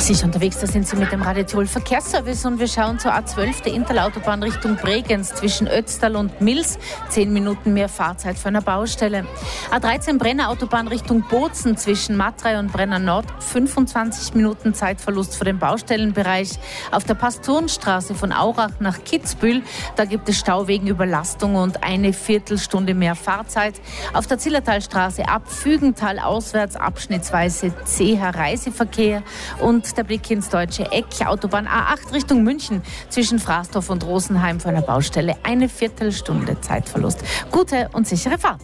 Sicher unterwegs, da sind Sie mit dem Radio Tirol Verkehrsservice und wir schauen zur A12 der Interlautobahn Richtung Bregenz zwischen Ötztal und Mils. 10 Minuten mehr Fahrzeit für eine Baustelle. A13 Brenner Autobahn Richtung Bozen zwischen Matrei und Brenner Nord. 25 Minuten Zeitverlust für den Baustellenbereich. Auf der Pastorenstraße von Aurach nach Kitzbühel, da gibt es Stau wegen Überlastung und eine Viertelstunde mehr Fahrzeit. Auf der Zillertalstraße ab Fügental auswärts abschnittsweise zäher Reiseverkehr. Und der Blick ins deutsche Eck, Autobahn A8 Richtung München zwischen Fraßdorf und Rosenheim für eine Baustelle. Eine Viertelstunde Zeitverlust. Gute und sichere Fahrt.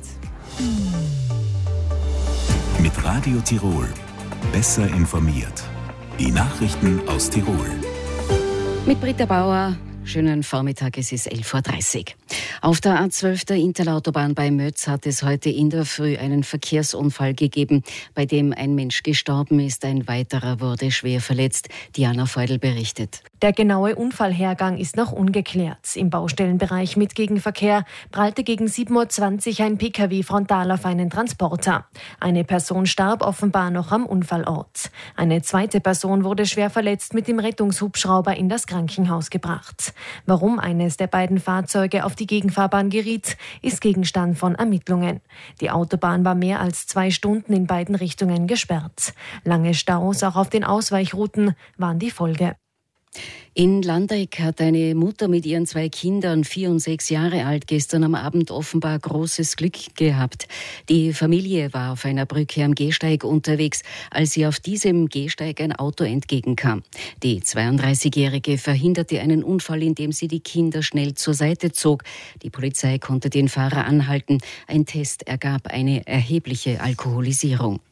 Mit Radio Tirol. Besser informiert. Die Nachrichten aus Tirol. Mit Britta Bauer. Schönen Vormittag, es ist 11.30 Uhr. Auf der A12 der Interlautobahn bei Mötz hat es heute in der Früh einen Verkehrsunfall gegeben, bei dem ein Mensch gestorben ist, ein weiterer wurde schwer verletzt. Diana Feudel berichtet. Der genaue Unfallhergang ist noch ungeklärt. Im Baustellenbereich mit Gegenverkehr prallte gegen 7.20 Uhr ein Pkw frontal auf einen Transporter. Eine Person starb offenbar noch am Unfallort. Eine zweite Person wurde schwer verletzt mit dem Rettungshubschrauber in das Krankenhaus gebracht. Warum eines der beiden Fahrzeuge auf die Gegenfahrbahn geriet, ist Gegenstand von Ermittlungen. Die Autobahn war mehr als 2 Stunden in beiden Richtungen gesperrt. Lange Staus, auch auf den Ausweichrouten, waren die Folge. In Landeck hat eine Mutter mit ihren 2 Kindern, 4 und 6 Jahre alt, gestern am Abend offenbar großes Glück gehabt. Die Familie war auf einer Brücke am Gehsteig unterwegs, als sie auf diesem Gehsteig ein Auto entgegenkam. Die 32-Jährige verhinderte einen Unfall, indem sie die Kinder schnell zur Seite zog. Die Polizei konnte den Fahrer anhalten. Ein Test ergab eine erhebliche Alkoholisierung.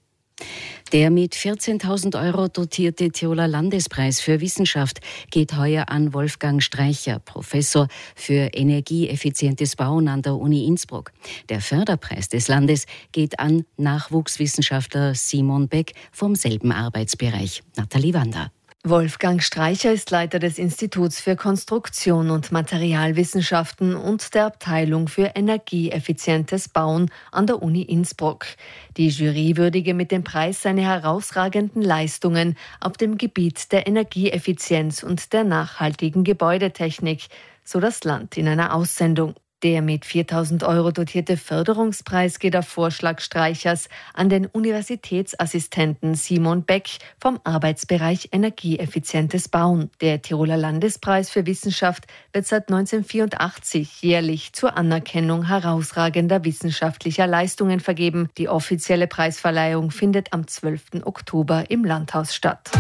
Der mit 14.000 € dotierte Tiroler Landespreis für Wissenschaft geht heuer an Wolfgang Streicher, Professor für energieeffizientes Bauen an der Uni Innsbruck. Der Förderpreis des Landes geht an Nachwuchswissenschaftler Simon Beck vom selben Arbeitsbereich. Nathalie Wander. Wolfgang Streicher ist Leiter des Instituts für Konstruktion und Materialwissenschaften und der Abteilung für energieeffizientes Bauen an der Uni Innsbruck. Die Jury würdige mit dem Preis seine herausragenden Leistungen auf dem Gebiet der Energieeffizienz und der nachhaltigen Gebäudetechnik, so das Land in einer Aussendung. Der mit 4.000 € dotierte Förderungspreis geht auf Vorschlag Streichers an den Universitätsassistenten Simon Beck vom Arbeitsbereich Energieeffizientes Bauen. Der Tiroler Landespreis für Wissenschaft wird seit 1984 jährlich zur Anerkennung herausragender wissenschaftlicher Leistungen vergeben. Die offizielle Preisverleihung findet am 12. Oktober im Landhaus statt.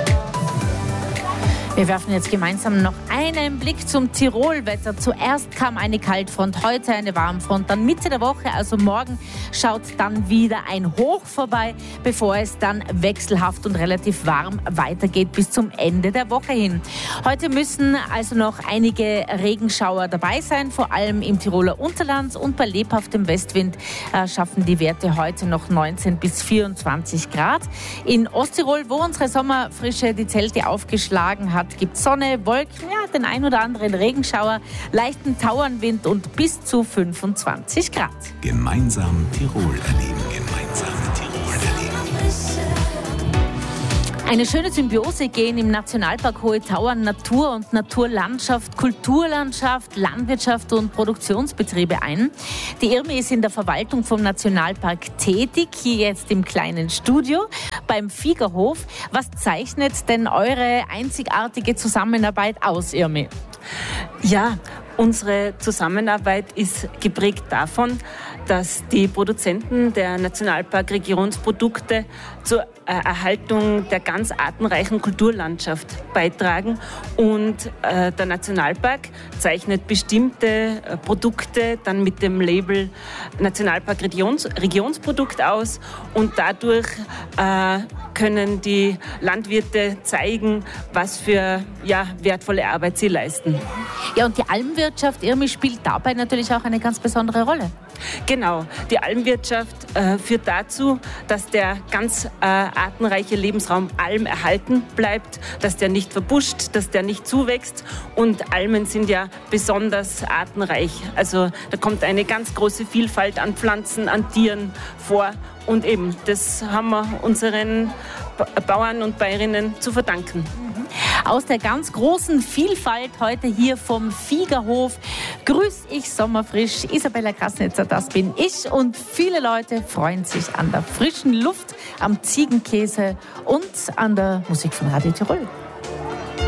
Wir werfen jetzt gemeinsam noch einen Blick zum Tirolwetter. Zuerst kam eine Kaltfront, heute eine Warmfront, dann Mitte der Woche, also morgen, schaut dann wieder ein Hoch vorbei, bevor es dann wechselhaft und relativ warm weitergeht bis zum Ende der Woche hin. Heute müssen also noch einige Regenschauer dabei sein, vor allem im Tiroler Unterland, und bei lebhaftem Westwind schaffen die Werte heute noch 19 bis 24 Grad. In Osttirol, wo unsere Sommerfrische die Zelte aufgeschlagen hat, gibt Sonne, Wolken, den ein oder anderen Regenschauer, leichten Tauernwind und bis zu 25 Grad. Gemeinsam Tirol erleben. Gemeinsam Tirol erleben. Eine schöne Symbiose gehen im Nationalpark Hohe Tauern Natur und Naturlandschaft, Kulturlandschaft, Landwirtschaft und Produktionsbetriebe ein. Die Irmi ist in der Verwaltung vom Nationalpark tätig, hier jetzt im kleinen Studio beim Fiegerhof. Was zeichnet denn eure einzigartige Zusammenarbeit aus, Irmi? Ja, unsere Zusammenarbeit ist geprägt davon, dass die Produzenten der Nationalpark-Regionsprodukte zur Erhaltung der ganz artenreichen Kulturlandschaft beitragen. Und der Nationalpark zeichnet bestimmte Produkte dann mit dem Label Nationalpark Regionsprodukt aus. Und dadurch können die Landwirte zeigen, was für wertvolle Arbeit sie leisten. Ja, und die Almwirtschaft, Irmi, spielt dabei natürlich auch eine ganz besondere Rolle. Genau, die Almwirtschaft führt dazu, dass der ganz artenreiche Lebensraum Alm erhalten bleibt, dass der nicht verbuscht, dass der nicht zuwächst. Und Almen sind ja besonders artenreich. Also da kommt eine ganz große Vielfalt an Pflanzen, an Tieren vor. Und eben, das haben wir unseren Bauern und Bäuerinnen zu verdanken. Aus der ganz großen Vielfalt heute hier vom Viehgerhof grüß ich sommerfrisch Isabella Krasnitzer, das bin ich, und viele Leute freuen sich an der frischen Luft, am Ziegenkäse und an der Musik von Radio Tirol.